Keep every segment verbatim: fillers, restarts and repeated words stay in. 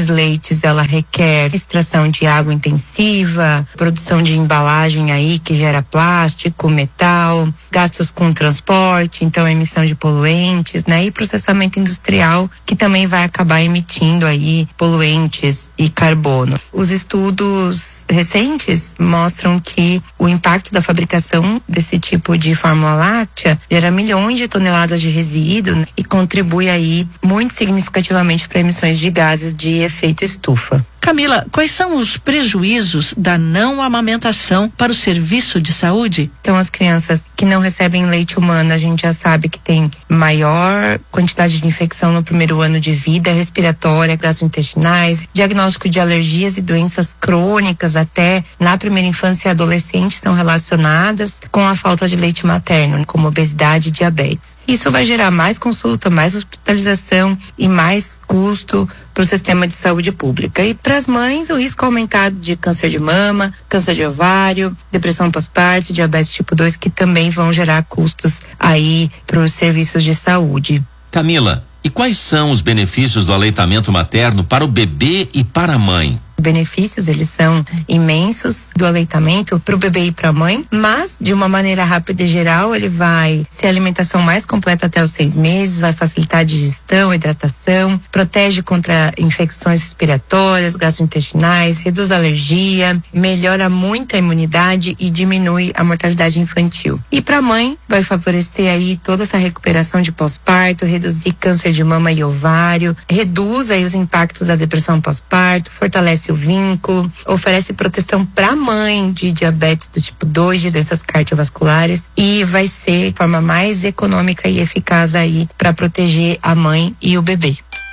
leites, ela requer extração de água intensiva, produção de embalagem aí que gera plástico, metal, gastos com transporte, então emissão de poluentes, né? E processamento industrial, que também vai acabar emitindo aí poluentes e carbono. Os estudos recentes mostram que o impacto da fabricação desse tipo de fórmula láctea gera milhões de toneladas de resíduo, né? E contribui aí muito significativamente para emissões de gases de efeito estufa. Camila, quais são os prejuízos da não amamentação para o serviço de saúde? Então, as crianças que não recebem leite humano, a gente já sabe que tem maior quantidade de infecção no primeiro ano de vida, respiratória, gastrointestinais, diagnóstico de alergias e doenças crônicas até na primeira infância e adolescente são relacionadas com a falta de leite materno, como obesidade e diabetes. Isso vai gerar mais consulta, mais hospitalização e mais custo para o sistema de saúde pública. E para as mães, o risco aumentado de câncer de mama, câncer de ovário, depressão pós-parto, diabetes tipo dois, que também vão gerar custos aí para os serviços de saúde. Camila, e quais são os benefícios do aleitamento materno para o bebê e para a mãe? Benefícios, eles são imensos do aleitamento para o bebê e para a mãe, mas de uma maneira rápida e geral, ele vai ser a alimentação mais completa até os seis meses, vai facilitar a digestão, a hidratação, protege contra infecções respiratórias, gastrointestinais, reduz a alergia, melhora muito a imunidade e diminui a mortalidade infantil. E para a mãe, vai favorecer aí toda essa recuperação de pós-parto, reduzir câncer de mama e ovário, reduz aí os impactos da depressão pós-parto, fortalece o vínculo, oferece proteção para a mãe de diabetes do tipo dois, de doenças cardiovasculares, e vai ser a forma mais econômica e eficaz aí para proteger a mãe e o bebê.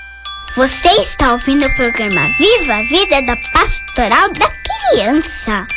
Você está ouvindo o programa Viva a Vida da Pastoral da Criança.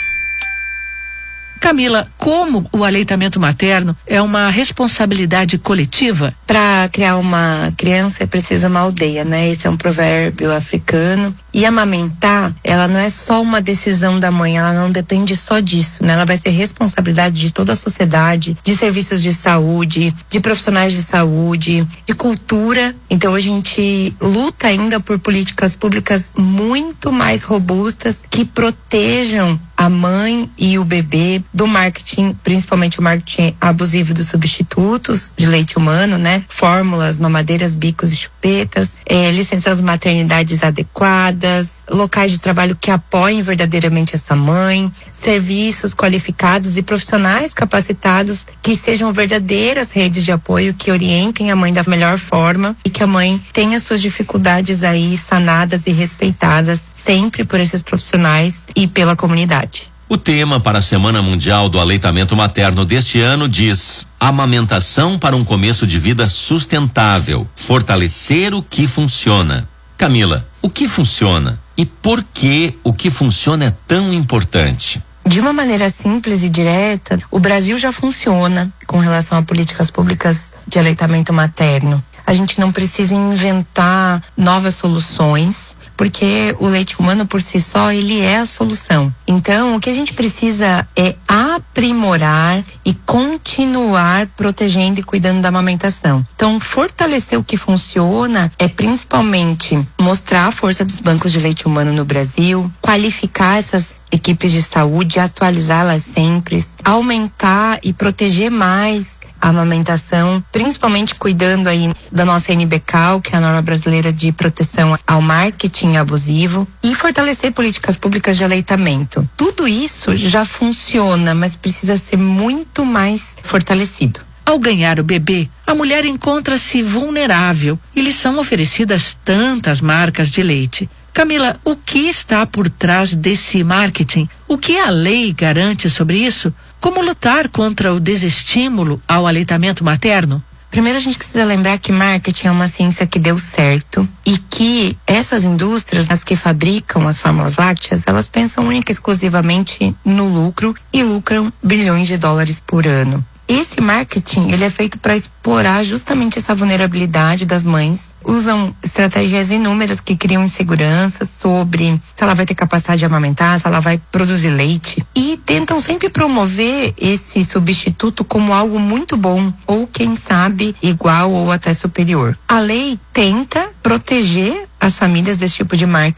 Camila, como o aleitamento materno é uma responsabilidade coletiva? Para criar uma criança é preciso uma aldeia, né? Esse é um provérbio africano. E amamentar, ela não é só uma decisão da mãe, ela não depende só disso, né? Ela vai ser responsabilidade de toda a sociedade, de serviços de saúde, de profissionais de saúde, de cultura. Então a gente luta ainda por políticas públicas muito mais robustas que protejam a mãe e o bebê do marketing, principalmente o marketing abusivo dos substitutos de leite humano, né? Fórmulas, mamadeiras, bicos e chupetas, é, licenças maternidades adequadas, locais de trabalho que apoiem verdadeiramente essa mãe, serviços qualificados e profissionais capacitados que sejam verdadeiras redes de apoio que orientem a mãe da melhor forma e que a mãe tenha suas dificuldades aí sanadas e respeitadas sempre por esses profissionais e pela comunidade. O tema para a Semana Mundial do Aleitamento Materno deste ano diz: amamentação para um começo de vida sustentável, fortalecer o que funciona. Camila, o que funciona e por que o que funciona é tão importante? De uma maneira simples e direta, o Brasil já funciona com relação a políticas públicas de aleitamento materno. A gente não precisa inventar novas soluções, porque o leite humano por si só, ele é a solução. Então, o que a gente precisa é aprimorar e continuar protegendo e cuidando da amamentação. Então, fortalecer o que funciona é principalmente mostrar a força dos bancos de leite humano no Brasil, qualificar essas equipes de saúde, atualizá-las sempre, aumentar e proteger mais a amamentação, principalmente cuidando aí da nossa N B C A L, que é a norma brasileira de proteção ao marketing abusivo, e fortalecer políticas públicas de aleitamento. Tudo isso já funciona, mas precisa ser muito mais fortalecido. Ao ganhar o bebê, a mulher encontra-se vulnerável e lhe são oferecidas tantas marcas de leite. Camila, o que está por trás desse marketing? O que a lei garante sobre isso? Como lutar contra o desestímulo ao aleitamento materno? Primeiro a gente precisa lembrar que marketing é uma ciência que deu certo e que essas indústrias, as que fabricam as fórmulas lácteas, elas pensam única e exclusivamente no lucro e lucram bilhões de dólares por ano. Esse marketing, ele é feito para explorar justamente essa vulnerabilidade das mães. Usam estratégias inúmeras que criam inseguranças sobre se ela vai ter capacidade de amamentar, se ela vai produzir leite. E tentam sempre promover esse substituto como algo muito bom, ou quem sabe igual ou até superior. A lei tenta proteger as famílias desse tipo de marketing